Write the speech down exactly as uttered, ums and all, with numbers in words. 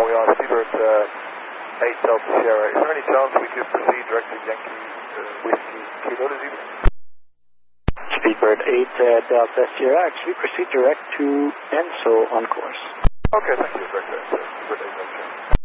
Montreal, Speedbird uh, eight Delta Sierra. Is there any chance we could proceed direct to Yankee uh, Whiskey Kilo this evening? Speedbird eight uh, Delta Sierra, actually proceed direct to Enso on course. Okay, thank you, Director. Speedbird eight Delta Sierra.